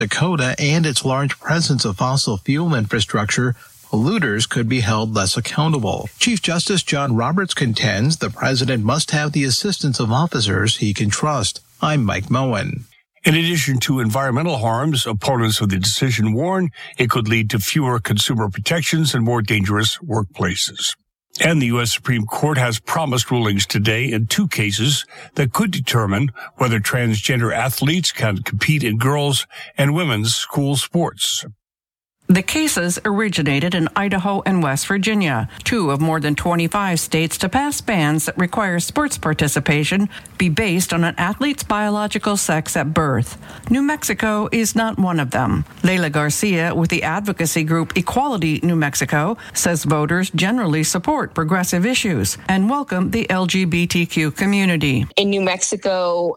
Dakota and its large presence of fossil fuel infrastructure, polluters could be held less accountable. Chief Justice John Roberts contends the president must have the assistance of officers he can trust. I'm Mike Moen. In addition to environmental harms, opponents of the decision warn it could lead to fewer consumer protections and more dangerous workplaces. And the U.S. Supreme Court has promised rulings today in 2 cases that could determine whether transgender athletes can compete in girls' and women's school sports. The cases originated in Idaho and West Virginia, 2 of more than 25 states to pass bans that require sports participation be based on an athlete's biological sex at birth. New Mexico is not one of them. Leila Garcia with the advocacy group Equality New Mexico says voters generally support progressive issues and welcome the LGBTQ community. In New Mexico,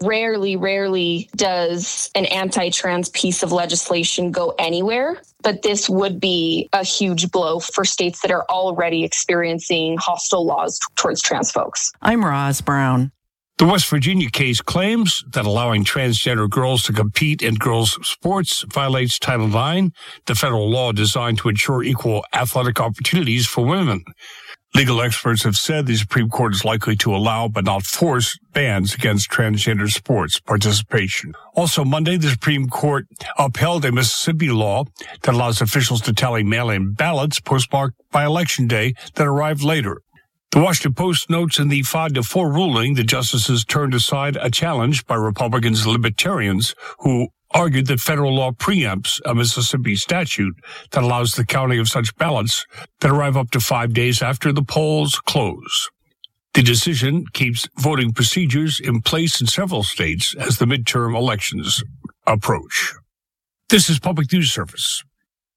rarely does an anti-trans piece of legislation go anywhere. But this would be a huge blow for states that are already experiencing hostile laws towards trans folks. I'm Roz Brown. The West Virginia case claims that allowing transgender girls to compete in girls' sports violates Title IX, the federal law designed to ensure equal athletic opportunities for women. Legal experts have said the Supreme Court is likely to allow but not force bans against transgender sports participation. Also Monday, the Supreme Court upheld a Mississippi law that allows officials to tally mail-in ballots postmarked by Election Day that arrived later. The Washington Post notes in the 5-4 ruling, the justices turned aside a challenge by Republicans and Libertarians who argued that federal law preempts a Mississippi statute that allows the counting of such ballots that arrive up to 5 days after the polls close. The decision keeps voting procedures in place in several states as the midterm elections approach. This is Public News Service.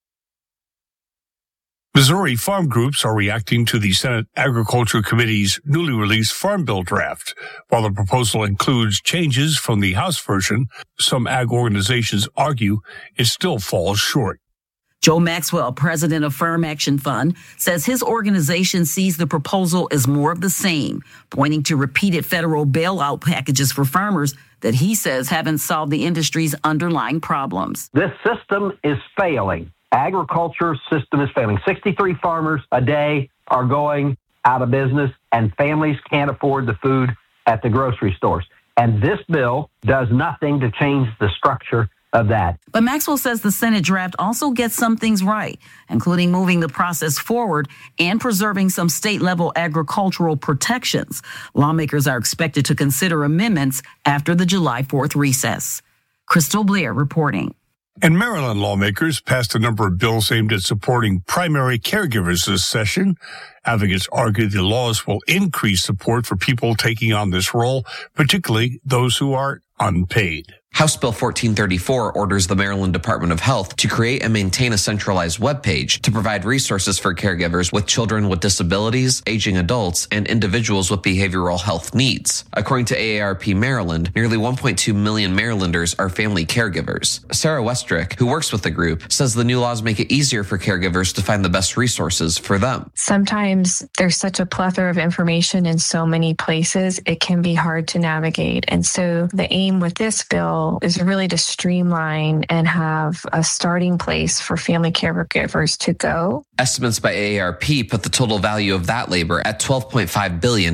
Missouri farm groups are reacting to the Senate Agriculture Committee's newly released Farm Bill draft. While the proposal includes changes from the House version, some ag organizations argue it still falls short. Joe Maxwell, president of Farm Action Fund, says his organization sees the proposal as more of the same, pointing to repeated federal bailout packages for farmers that he says haven't solved the industry's underlying problems. This system is failing. Agriculture system is failing. 63 farmers a day are going out of business, and families can't afford the food at the grocery stores. And this bill does nothing to change the structure of that. But Maxwell says the Senate draft also gets some things right, including moving the process forward and preserving some state-level agricultural protections. Lawmakers are expected to consider amendments after the July 4th recess. Crystal Blair reporting. And Maryland lawmakers passed a number of bills aimed at supporting primary caregivers this session. Advocates argue the laws will increase support for people taking on this role, particularly those who are unpaid. House Bill 1434 orders the Maryland Department of Health to create and maintain a centralized webpage to provide resources for caregivers with children with disabilities, aging adults, and individuals with behavioral health needs. According to AARP Maryland, nearly 1.2 million Marylanders are family caregivers. Sarah Westrick, who works with the group, says the new laws make it easier for caregivers to find the best resources for them. Sometimes there's such a plethora of information in so many places, it can be hard to navigate. And so the aim with this bill is really to streamline and have a starting place for family caregivers to go. Estimates by AARP put the total value of that labor at $12.5 billion.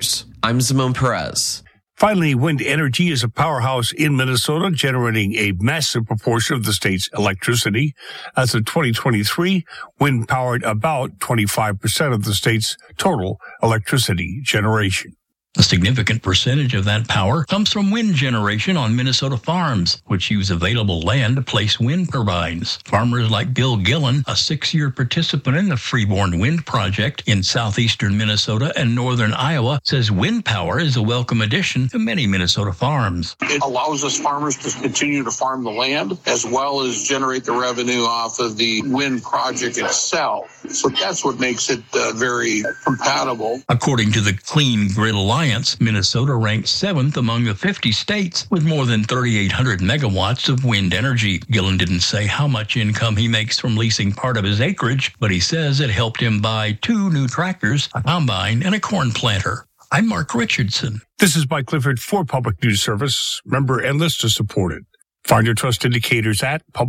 I'm Simone Perez. Finally, wind energy is a powerhouse in Minnesota, generating a massive proportion of the state's electricity. As of 2023, wind powered about 25% of the state's total electricity generation. A significant percentage of that power comes from wind generation on Minnesota farms, which use available land to place wind turbines. Farmers like Bill Gillen, a 6-year participant in the Freeborn Wind Project in southeastern Minnesota and northern Iowa, says wind power is a welcome addition to many Minnesota farms. It allows us farmers to continue to farm the land as well as generate the revenue off of the wind project itself. So that's what makes it very compatible. According to the Clean Grid Alliance, Minnesota ranked 7th among the 50 states with more than 3,800 megawatts of wind energy. Gillen didn't say how much income he makes from leasing part of his acreage, but he says it helped him buy 2 new tractors, a combine, and a corn planter. I'm Mark Richardson. This is Mike Clifford for Public News Service. Member and listener supported. Find your trust indicators at